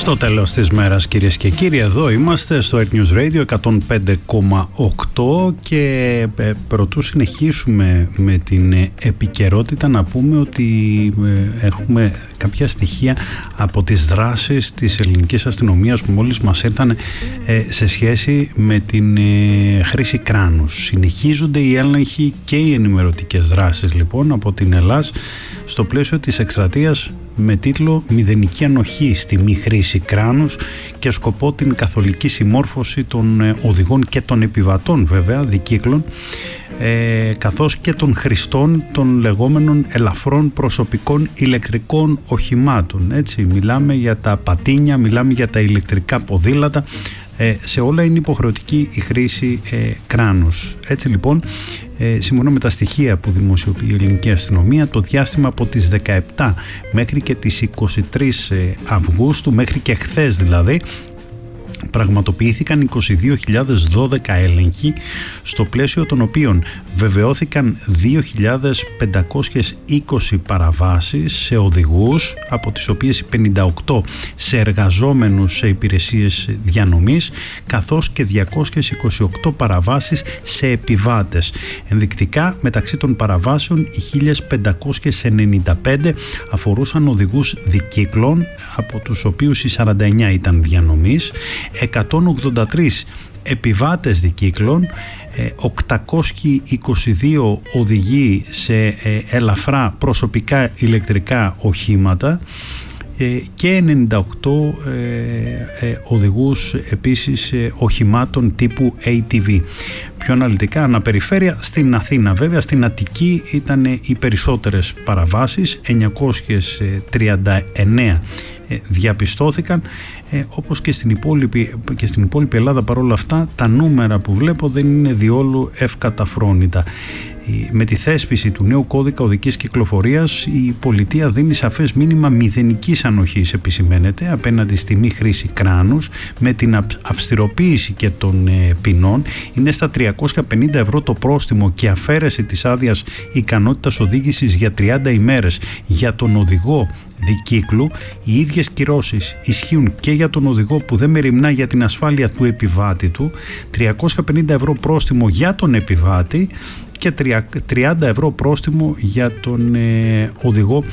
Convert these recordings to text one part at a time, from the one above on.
Στο τέλος της μέρας, κυρίες και κύριοι, εδώ είμαστε στο Earth News Radio 105,8 και προτού συνεχίσουμε με την επικαιρότητα να πούμε ότι έχουμε κάποια στοιχεία από τις δράσεις της ελληνικής αστυνομίας που μόλις μας ήρθαν σε σχέση με την χρήση κράνους. Συνεχίζονται οι έλεγχοι και οι ενημερωτικές δράσεις λοιπόν από την Ελλάς στο πλαίσιο της εκστρατείας με τίτλο «Μηδενική ανοχή στη μη χρήση κράνους» και σκοπό την καθολική συμμόρφωση των οδηγών και των επιβατών βέβαια δικύκλων καθώς και των χρηστών των λεγόμενων ελαφρών προσωπικών ηλεκτρικών οχημάτων. Έτσι, μιλάμε για τα πατίνια, μιλάμε για τα ηλεκτρικά ποδήλατα, σε όλα είναι υποχρεωτική η χρήση κράνους. Έτσι λοιπόν, σύμφωνα με τα στοιχεία που δημοσιοποιεί η ελληνική αστυνομία, το διάστημα από τις 17 μέχρι και τις 23 Αυγούστου, μέχρι και χθες δηλαδή, πραγματοποιήθηκαν 22.012 έλεγχοι, στο πλαίσιο των οποίων βεβαιώθηκαν 2.520 παραβάσεις σε οδηγούς, από τις οποίες 58 σε εργαζόμενους σε υπηρεσίες διανομής, καθώς και 228 παραβάσεις σε επιβάτες. Ενδεικτικά, μεταξύ των παραβάσεων οι 1.595 αφορούσαν οδηγούς δικύκλων, από τους οποίους οι 49 ήταν διανομής, 183 επιβάτες δικύκλων, 822 οδηγοί σε ελαφρά προσωπικά ηλεκτρικά οχήματα και 98 οδηγούς επίσης οχημάτων τύπου ATV. Πιο αναλυτικά αναπεριφέρεια, στην Αθήνα βέβαια, στην Αττική ήταν οι περισσότερες παραβάσεις, 939 διαπιστώθηκαν, όπως και στην υπόλοιπη Ελλάδα. Παρόλα αυτά τα νούμερα που βλέπω δεν είναι διόλου ευκαταφρόνητα. Με τη θέσπιση του νέου κώδικα οδικής κυκλοφορίας η πολιτεία δίνει σαφές μήνυμα μηδενικής ανοχής, επισημαίνεται, απέναντι στη μη χρήση κράνους, με την αυστηροποίηση και των ποινών. Είναι στα 350 ευρώ το πρόστιμο και αφαίρεση της άδειας ικανότητας οδήγησης για 30 ημέρες για τον οδηγό δικύκλου. Οι ίδιες κυρώσεις ισχύουν και για τον οδηγό που δεν μεριμνά για την ασφάλεια του επιβάτη του, 350 ευρώ πρόστιμο για τον επιβάτη και 30 ευρώ πρόστιμο για τον οδηγό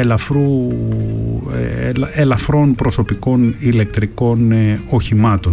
ελαφρών προσωπικών ηλεκτρικών οχημάτων.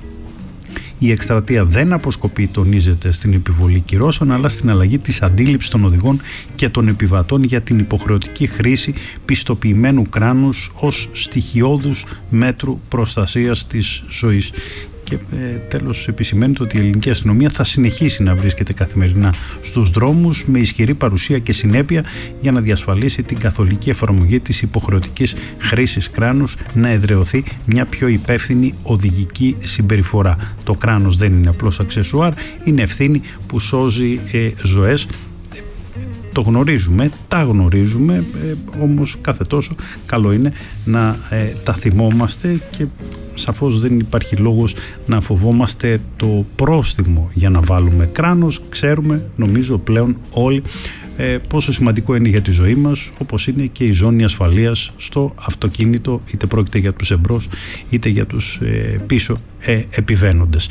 Η εκστρατεία δεν αποσκοπεί, τονίζεται, στην επιβολή κυρώσεων, αλλά στην αλλαγή της αντίληψης των οδηγών και των επιβατών για την υποχρεωτική χρήση πιστοποιημένου κράνους ως στοιχειώδους μέτρου προστασίας της ζωής. Και τέλος επισημαίνεται ότι η ελληνική αστυνομία θα συνεχίσει να βρίσκεται καθημερινά στους δρόμους με ισχυρή παρουσία και συνέπεια για να διασφαλίσει την καθολική εφαρμογή της υποχρεωτικής χρήσης κράνους, να εδραιωθεί μια πιο υπεύθυνη οδηγική συμπεριφορά. Το κράνος δεν είναι απλώς αξεσουάρ, είναι ευθύνη που σώζει ζωές. Το γνωρίζουμε, τα γνωρίζουμε, όμως κάθε τόσο καλό είναι να τα θυμόμαστε και σαφώς δεν υπάρχει λόγος να φοβόμαστε το πρόστιμο για να βάλουμε κράνος. Ξέρουμε, νομίζω πλέον όλοι, πόσο σημαντικό είναι για τη ζωή μας, όπως είναι και η ζώνη ασφαλείας στο αυτοκίνητο, είτε πρόκειται για τους εμπρός είτε για τους πίσω επιβαίνοντες.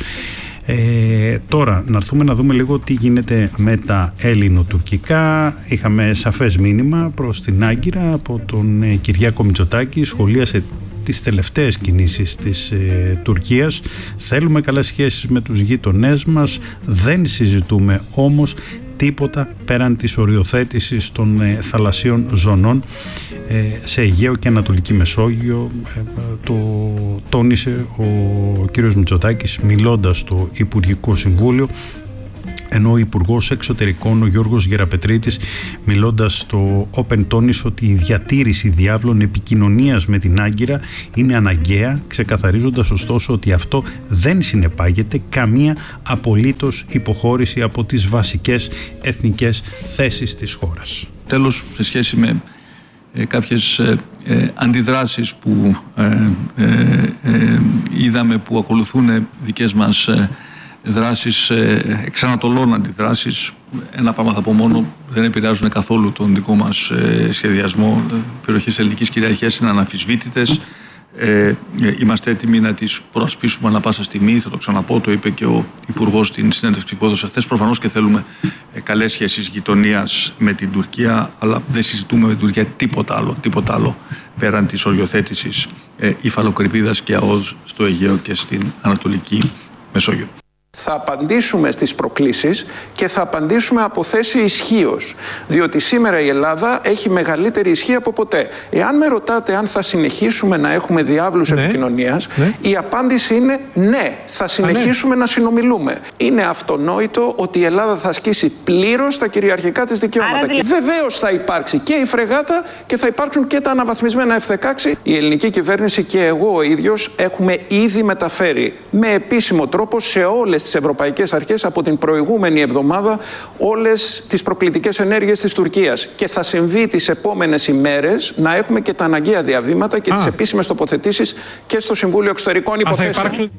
Τώρα να έρθουμε να δούμε λίγο τι γίνεται με τα ελληνοτουρκικά. Είχαμε σαφές μήνυμα προς την Άγκυρα από τον Κυριάκο Μητσοτάκη, σχολίασε τις τελευταίες κινήσεις της Τουρκίας. Θέλουμε καλές σχέσεις με τους γείτονές μας, δεν συζητούμε όμως τίποτα πέραν της οριοθέτησης των θαλασσίων ζωνών σε Αιγαίο και Ανατολική Μεσόγειο. Το τόνισε ο κύριος Μητσοτάκης μιλώντας στο Υπουργικό Συμβούλιο, ενώ ο Υπουργός Εξωτερικών, ο Γιώργος Γεραπετρίτης, μιλώντας στο Open, τόνισε ότι η διατήρηση διάβλων επικοινωνίας με την Άγκυρα είναι αναγκαία, ξεκαθαρίζοντας ωστόσο ότι αυτό δεν συνεπάγεται καμία απολύτως υποχώρηση από τις βασικές εθνικές θέσεις της χώρας. Τέλος, σε σχέση με κάποιες αντιδράσεις που είδαμε που ακολουθούν δικές μας δράσεις, εξανατολών αντιδράσεις. Ένα πράγμα θα πω μόνο, δεν επηρεάζουν καθόλου τον δικό μας σχεδιασμό. Περιοχές ελληνικής κυριαρχίας είναι αναμφισβήτητες. Είμαστε έτοιμοι να τις προασπίσουμε ανά πάσα στιγμή. Θα το ξαναπώ, το είπε και ο Υπουργός στην συνέντευξη που έδωσε χθες. Προφανώς και θέλουμε καλές σχέσεις γειτονίας με την Τουρκία, αλλά δεν συζητούμε με την Τουρκία τίποτα άλλο πέραν της οριοθέτησης υφαλοκρηπίδας και ΑΟΣ στο Αιγαίο και στην Ανατολική Μεσόγειο. Θα απαντήσουμε στις προκλήσεις και θα απαντήσουμε από θέση ισχύως. Διότι σήμερα η Ελλάδα έχει μεγαλύτερη ισχύ από ποτέ. Εάν με ρωτάτε αν θα συνεχίσουμε να έχουμε διάβλους επικοινωνίας, η απάντηση είναι ναι, θα συνεχίσουμε να συνομιλούμε. Είναι αυτονόητο ότι η Ελλάδα θα ασκήσει πλήρως τα κυριαρχικά της δικαιώματα. Βεβαίως θα υπάρξει και η φρεγάτα και θα υπάρξουν και τα αναβαθμισμένα F-16. Η ελληνική κυβέρνηση και εγώ ο ίδιος έχουμε ήδη μεταφέρει με επίσημο τρόπο σε όλες τις ευρωπαϊκές αρχές από την προηγούμενη εβδομάδα όλες τις προκλητικές ενέργειες της Τουρκίας. Και θα συμβεί τις επόμενες ημέρες να έχουμε και τα αναγκαία διαβήματα και τις επίσημες τοποθετήσεις και στο Συμβούλιο Εξωτερικών Υποθέσεων.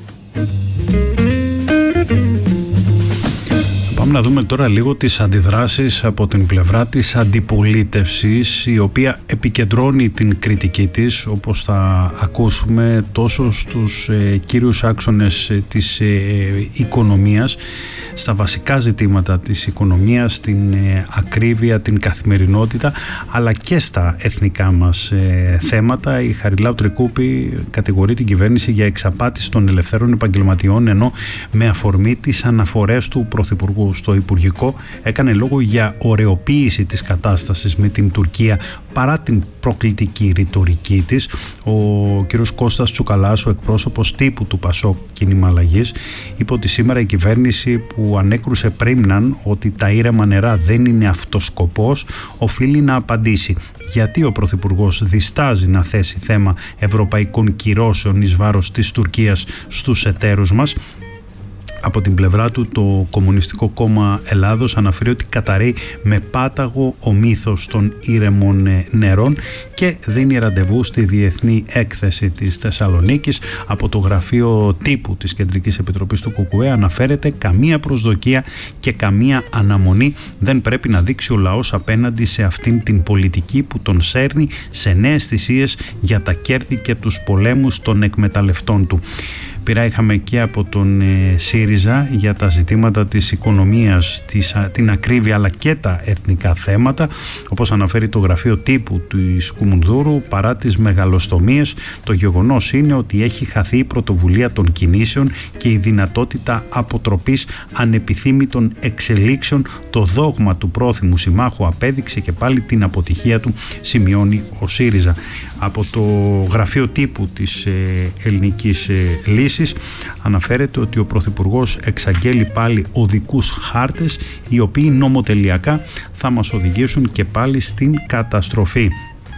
Πάμε να δούμε τώρα λίγο τις αντιδράσεις από την πλευρά της αντιπολίτευσης, η οποία επικεντρώνει την κριτική της, όπως θα ακούσουμε, τόσο στους κύριους άξονες της οικονομίας, στα βασικά ζητήματα της οικονομίας, την ακρίβεια, την καθημερινότητα, αλλά και στα εθνικά μας θέματα. Η Χαριλάου Τρικούπη κατηγορεί την κυβέρνηση για εξαπάτηση των ελευθέρων επαγγελματιών, ενώ με αφορμή τις αναφορές του Πρωθυπουργού στο Υπουργικό έκανε λόγο για ωρεοποίηση της κατάστασης με την Τουρκία παρά την προκλητική ρητορική της. Ο κ. Κώστας Τσουκαλάς, ο εκπρόσωπος τύπου του ΠΑΣΟΚ Κίνημα Αλλαγής, είπε ότι σήμερα η κυβέρνηση που ανέκρουσε πρίμναν ότι τα ήρεμα νερά δεν είναι αυτός σκοπός, οφείλει να απαντήσει γιατί ο Πρωθυπουργός διστάζει να θέσει θέμα ευρωπαϊκών κυρώσεων εις βάρος της Τουρκίας στους εταίρους μας. Από την πλευρά του, το Κομμουνιστικό Κόμμα Ελλάδος αναφέρει ότι καταρρέει με πάταγο ο μύθος των ήρεμων νερών και δίνει ραντεβού στη Διεθνή Έκθεση της Θεσσαλονίκης. Από το γραφείο τύπου της Κεντρικής Επιτροπής του ΚΚΕ αναφέρεται καμία προσδοκία και καμία αναμονή δεν πρέπει να δείξει ο λαός απέναντι σε αυτήν την πολιτική που τον σέρνει σε νέες θυσίες για τα κέρδη και τους πολέμους των εκμεταλλευτών του. Πειρά είχαμε και από τον ΣΥΡΙΖΑ για τα ζητήματα της οικονομίας, την ακρίβεια αλλά και τα εθνικά θέματα. Όπως αναφέρει το γραφείο τύπου του Κουμουνδούρου, παρά τις μεγαλοστομίες, το γεγονός είναι ότι έχει χαθεί η πρωτοβουλία των κινήσεων και η δυνατότητα αποτροπής ανεπιθύμητων εξελίξεων. Το δόγμα του πρόθυμου συμμάχου απέδειξε και πάλι την αποτυχία του, σημειώνει ο ΣΥΡΙΖΑ. Από το γραφείο τύπου της Ελληνικής Λύσης αναφέρεται ότι ο Πρωθυπουργός εξαγγέλει πάλι οδικούς χάρτες, οι οποίοι νομοτελειακά θα μας οδηγήσουν και πάλι στην καταστροφή.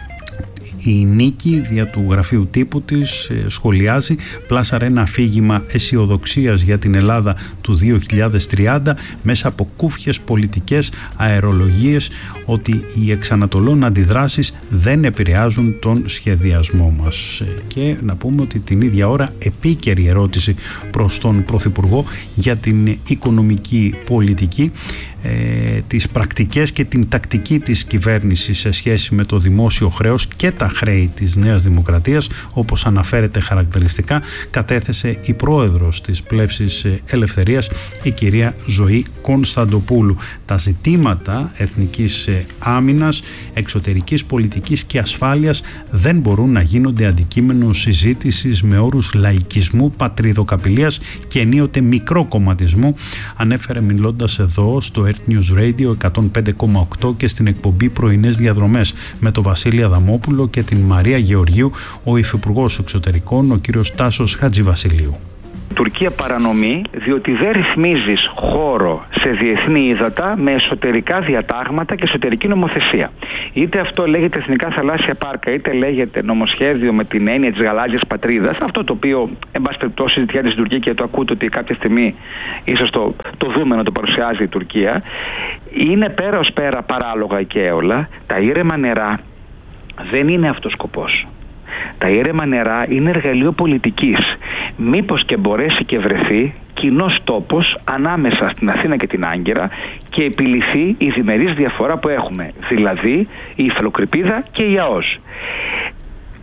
Η Νίκη, δια του γραφείου τύπου της, σχολιάζει, πλάσαρε ένα αφήγημα αισιοδοξίας για την Ελλάδα του 2030 μέσα από κούφιες πολιτικές αερολογίες ότι οι εξανατολών αντιδράσεις δεν επηρεάζουν τον σχεδιασμό μας. Και να πούμε ότι την ίδια ώρα επίκαιρη ερώτηση προς τον Πρωθυπουργό για την οικονομική πολιτική, τις πρακτικές και την τακτική της κυβέρνησης σε σχέση με το δημόσιο χρέος και τα χρέη της Νέας Δημοκρατίας, όπως αναφέρεται χαρακτηριστικά, κατέθεσε η πρόεδρος της Πλεύσης Ελευθερίας, η κυρία Ζωή Κωνσταντοπούλου. Τα ζητήματα εθνικής άμυνας, εξωτερικής πολιτικής και ασφάλειας δεν μπορούν να γίνονται αντικείμενο συζήτησης με όρους λαϊκισμού, πατριδοκαπηλείας και ενίοτε μικροκομματισμού, ανέφερε μιλώντας εδώ στο Earth News Radio 105,8 και στην εκπομπή Πρωινές Διαδρομές με τον Βασίλη Αδαμόπουλο και την Μαρία Γεωργίου, ο Υφυπουργός Εξωτερικών, ο κύριος Τάσος Χατζηβασιλείου. Τουρκία παρανομεί διότι δεν ρυθμίζεις χώρο σε διεθνή ύδατα με εσωτερικά διατάγματα και εσωτερική νομοθεσία. Είτε αυτό λέγεται Εθνικά Θαλάσσια Πάρκα, είτε λέγεται νομοσχέδιο με την έννοια της γαλάζιας πατρίδας, αυτό το οποίο, εν πάση περιπτώσει, συζητιάται στην Τουρκία και το ακούτε ότι κάποια στιγμή ίσως το δούμε να το παρουσιάζει η Τουρκία, είναι πέρα ως πέρα παράλογα και έολα. Τα ήρεμα νερά δεν είναι αυτός σκοπός. Τα ήρεμα νερά είναι εργαλείο πολιτικής. Μήπως και μπορέσει και βρεθεί κοινός τόπος ανάμεσα στην Αθήνα και την Άγκυρα και επιληθεί η διμερής διαφορά που έχουμε, δηλαδή η υφαλοκρηπίδα και η ΑΟΣ.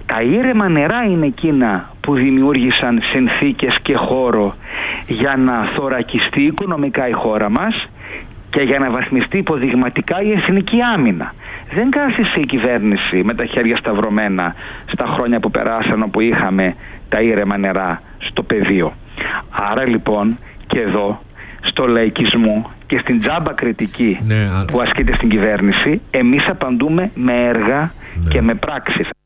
Τα ήρεμα νερά είναι εκείνα που δημιούργησαν συνθήκες και χώρο για να θωρακιστεί οικονομικά η χώρα μας και για να βαθμιστεί υποδειγματικά η εθνική άμυνα. Δεν κάθισε η κυβέρνηση με τα χέρια σταυρωμένα στα χρόνια που περάσαν, όπου είχαμε τα ήρεμα νερά στο πεδίο. Άρα λοιπόν και εδώ, στο λαϊκισμό και στην τζάμπα κριτική που ασκείται στην κυβέρνηση, εμείς απαντούμε με έργα και με πράξεις.